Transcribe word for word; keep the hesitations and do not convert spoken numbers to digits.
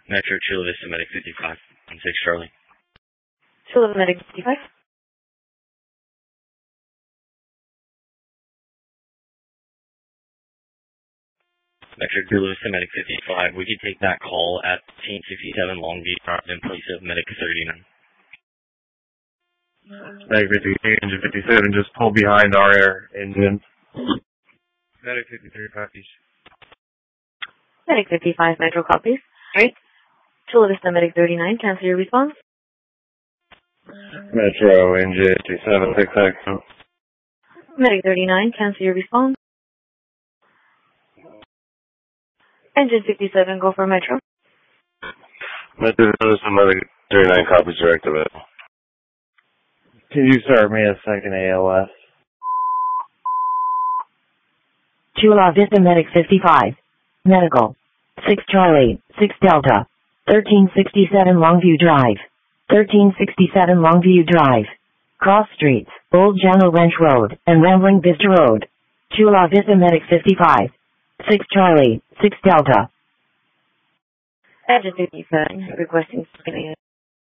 Metro Chula Vista Medic fifty-five, one six Charlie. Chula Medic fifty-five. Metro Chula Vista Medic fifty-five, we could take that call at fifteen sixty-seven Longview Drive in place of Medic thirty-nine. Medic fifty-three, engine fifty-seven, just pull behind our air engine. Medic fifty-three, copies. Medic fifty-five, Metro copies. Right. Chula Vista Medic thirty-nine, cancel your response. Metro, engine fifty-seven, six Echo. Medic thirty-nine, cancel your response. Engine fifty-seven, go for Metro. Metro, Medic thirty-nine, copies, direct of it. Can you start me a second A L S? Chula Vista Medic fifty-five. Medical. six Charlie, six Delta. thirteen sixty-seven Longview Drive. thirteen sixty-seven Longview Drive. Cross streets, Old Jano Ranch Road, and Rambling Vista Road. Chula Vista Medic fifty-five. six Charlie, six Delta. Engine fifty-seven, requesting